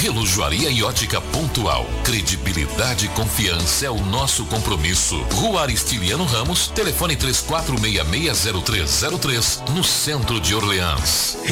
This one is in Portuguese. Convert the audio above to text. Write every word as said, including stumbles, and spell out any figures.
Relojoaria e ótica pontual. Credibilidade e confiança é o nosso compromisso. Rua Aristiliano Ramos, telefone três quatro seis seis zero três zero três, no centro de Orleans.